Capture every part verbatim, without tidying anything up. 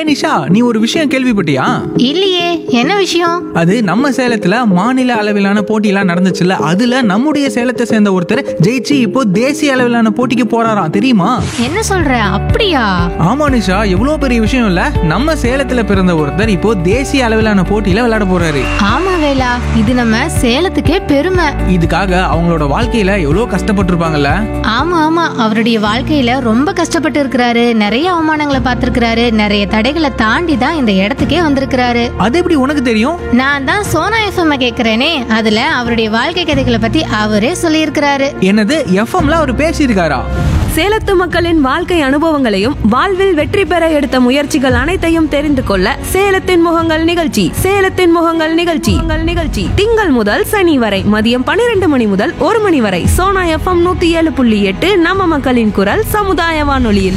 நிஷா, நீ ஒரு விஷயம் கேள்விப்பட்டியா? இல்லையே, என்ன விஷயம்? அது நம்ம சேலத்துல மாநில அளவிலான போட்டியெல்லாம் நடந்துச்சுல்ல, அதுல நம்முடைய சேலத்தை சேர்ந்த ஒருத்தர் ஜெயிச்சு இப்போ தேசிய அளவிலான போட்டிக்கு போறாராம், தெரியுமா? என்ன சொல்ற? அப்படியா? ஆமா நிஷா, எவ்வளவு பெரிய விஷயம் இல்ல. நம்ம சேலத்துல பிறந்த ஒருத்தர் இப்போ தேசிய அளவிலான போட்டியில விளையாட போறாரு. ஆமா வேலா, இது நம்ம சேலத்துக்கே பெருமை. இதுக்காக அவங்களோட வாழ்க்கையில எவ்வளவு கஷ்டப்பட்டு இருப்பாங்கல்ல. ஆமா ஆமா, அவருடைய வாழ்க்கையில ரொம்ப கஷ்டப்பட்டு இருக்கிறாரு. நிறைய அவமானங்களை பார்த்திருக்கிறாரு. நிறைய தடைகளை தாண்டி தான் இந்த இடத்துக்கே வந்திருக்கிறாரு. அது எப்படி உனக்கு தெரியும்? நான் தான் சோனா எஃப்எம் கேக்குறேனே, அதுல அவருடைய வாழ்க்கை கதைகளை பத்தி அவரே சொல்லியிருக்கிறாரு. என்னது, எஃப்எம்ல அவர் பேசியிருக்காரா? சேலத்து மக்களின் வாழ்க்கை அனுபவங்களையும் வாழ்வில் வெற்றி பெற எடுத்த முயற்சிகள் அனைத்தையும் தெரிந்து கொள்ள சேலத்தின் முகங்கள் நிகழ்ச்சி சேலத்தின் முகங்கள் நிகழ்ச்சி உங்கள் நிகழ்ச்சி திங்கள் முதல் சனி வரை மதியம் பன்னிரண்டு மணி முதல் ஒரு மணி வரை சோனா எஃப்எம் நூத்தி ஏழு புள்ளி எட்டு நம்ம மக்களின் குரல் சமுதாய வானொலியில்.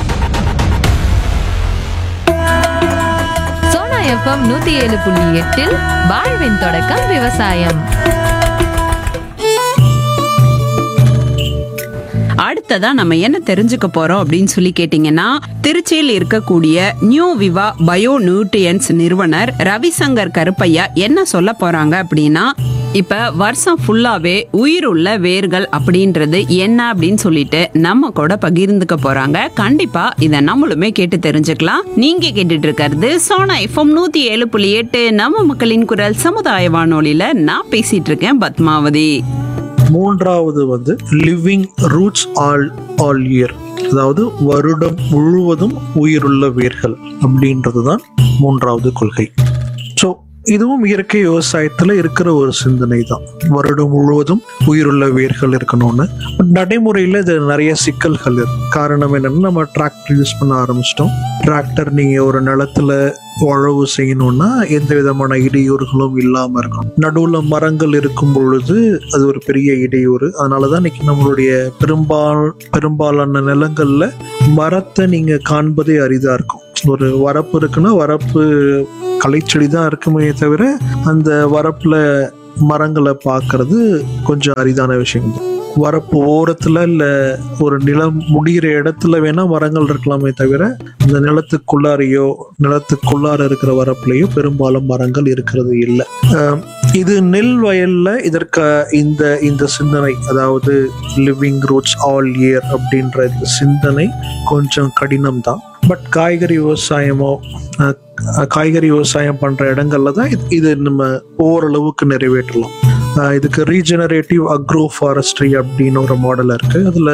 சோனா எஃப்எம் நூத்தி ஏழு புள்ளி எட்டில் வாழ்வின் தொடக்கம் விவசாயம். அடுத்ததா நம்ம என்ன தெரிஞ்சுக்க போறோம் அப்படின்னு சொல்லி கேட்டீங்கன்னா, திருச்சியில் இருக்கக்கூடிய நியூ விவா பயோ நியூட்ரியன்ஸ் நிறுவனர் ரவிசங்கர் கருப்பையா என்ன சொல்ல போறாங்க அப்படின்னா, இப்ப வருஷம் ஃபுல்லாவே உயிருள்ள வேர்கள் அப்படின்றது என்ன அப்படின்னு சொல்லிட்டு நம்ம கூட பகிர்ந்துக்க போறாங்க. கண்டிப்பா இதை நம்மளுமே கேட்டு தெரிஞ்சுக்கலாம். நீங்க கேட்டுட்டு இருக்கிறது சோனா எஃப்எம் நூத்தி ஏழு புள்ளி எட்டு நம்ம மக்களின் குரல் சமுதாய வானொலியில. நான் பேசிட்டு இருக்கேன் பத்மாவதி. மூன்றாவது வந்து living roots all all year, அதாவது வருடம் முழுவதும் உயிருள்ள வேர்கள் அப்படின்றது தான் மூன்றாவது கொள்கை. ஸோ இதுவும் இயற்கை விவசாயத்துல இருக்கிற ஒரு சிந்தனை தான், வருடம் முழுவதும் உயிருள்ள வேர்கள் இருக்கணும்னு. நடைமுறையில இது நிறைய சிக்கல்கள் இருக்கு. காரணம் என்னன்னா, நம்ம டிராக்டர் யூஸ் பண்ண ஆரம்பிச்சிட்டோம். டிராக்டர் நீங்க ஒரு நிலத்துல உழவு செய்யணும்னா எந்த விதமான இடையூறுகளும் இல்லாம இருக்கும். நடுவுல மரங்கள் இருக்கும் பொழுது அது ஒரு பெரிய இடையூறு. அதனாலதான் இன்னைக்கு நம்மளுடைய பெரும்பால் பெரும்பாலான நிலங்கள்ல மரத்தை நீங்க காண்பதே அரிதா இருக்கும். ஒரு வரப்பு இருக்குன்னா வரப்பு களைச்செடி தான் இருக்குமே தவிர அந்த வரப்புல மரங்களை பார்க்கறது கொஞ்சம் அரிதான விஷயம் தான். வரப்பு ஓரத்துல இல்ல ஒரு நிலம் முடிகிற இடத்துல வேணா மரங்கள் இருக்கலாமே தவிர அந்த நிலத்துக்குள்ளாரையோ நிலத்துக்குள்ளார இருக்கிற வரப்புலையோ பெரும்பாலும் மரங்கள் இருக்கிறது இல்லை. இது நெல் வயல்ல இதற்கு இந்த இந்த சிந்தனை, அதாவது லிவிங் ரூட்ஸ் ஆல் இயர் அப்படின்ற இந்த சிந்தனை கொஞ்சம் கடினம் தான். பட் காய்கறி விவசாயமோ காய்கறி விவசாயம் பண்ற இடங்கள்ல தான் இது நம்ம ஓரளவுக்கு நிறைவேற்றலாம். இதுக்கு ரீஜெனரேட்டிவ் அக்ரோ ஃபாரஸ்ட்ரி அப்படின்னு ஒரு மாடல் இருக்கு. அதுல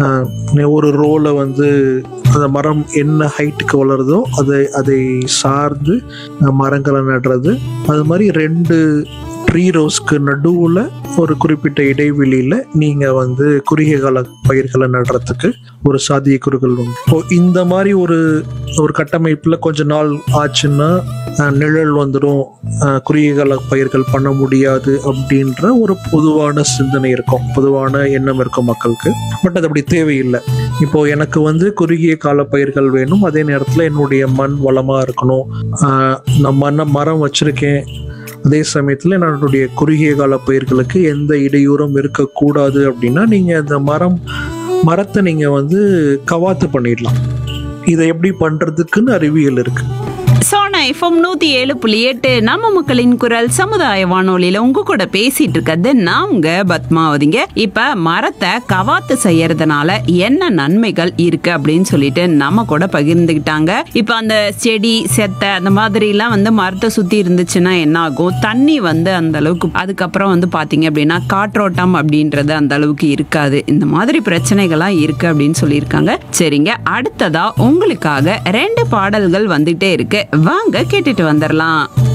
ஒரு ரோல வந்து அந்த மரம் என்ன ஹைட்டுக்கு வளருதோ அதை அதை சார்ந்து மரங்களை நடுறது. அது மாதிரி ரெண்டு ட்ரீ ரோஸ்க்கு நடுவுல ஒரு குறிப்பிட்ட இடைவெளியில நீங்க வந்து குறுகிய கால பயிர்களை நடுறதுக்கு ஒரு சாத்தியக்கூறுகள் உண்டு. இப்போ இந்த மாதிரி ஒரு ஒரு கட்டமைப்புல கொஞ்ச நாள் ஆச்சுன்னா நிழல் வந்துடும், குறுகிய கால பயிர்கள் பண்ண முடியாது அப்படின்ற ஒரு பொதுவான சிந்தனை இருக்கும், பொதுவான எண்ணம் இருக்கும் மக்களுக்கு. பட் அது அப்படி தேவையில்லை. இப்போ எனக்கு வந்து குறுகிய கால பயிர்கள் வேணும், அதே நேரத்துல என்னுடைய மண் வளமா இருக்கணும், நான் மண்ண மரம் வச்சிருக்கேன், அதே சமயத்துல என்னுடைய குறுகிய கால பயிர்களுக்கு எந்த இடையூறும் இருக்கக்கூடாது அப்படின்னா நீங்க அந்த மரம் மரத்தை நீங்க வந்து கவாத்து பண்ணிடலாம். இதை எப்படி பண்றதுக்குன்னு அறிவியல் இருக்கு. சோனா எஃப்எம் நூத்தி ஏழு புள்ளி எட்டு நம்ம மக்களின் குரல் சமுதாய வானொலியில உங்க கூட பேசிட்டு இருக்கிறது நான் உங்க பத்மாவதிங்க. இப்ப மரத்தை கவாத்து செய்யறதுனால என்ன நன்மைகள் இருக்கு அப்படின்னு சொல்லிட்டு நம்ம கூட பகிர்ந்துக்கிட்டாங்க. இப்ப அந்த செடி செத்தை அந்த மாதிரி எல்லாம் வந்து மரத்தை சுத்தி இருந்துச்சுன்னா என்ன ஆகும், தண்ணி வந்து அந்த அளவுக்கு, அதுக்கப்புறம் வந்து பாத்தீங்க அப்படின்னா காற்றோட்டம் அப்படின்றது அந்த அளவுக்கு இருக்காது. இந்த மாதிரி பிரச்சனைகள்லாம் இருக்கு அப்படின்னு சொல்லியிருக்காங்க. சரிங்க, அடுத்ததா உங்களுக்காக ரெண்டு பாடல்கள் வந்துட்டே இருக்கு, வாங்க கேட்டுட்டு வந்துடலாம்.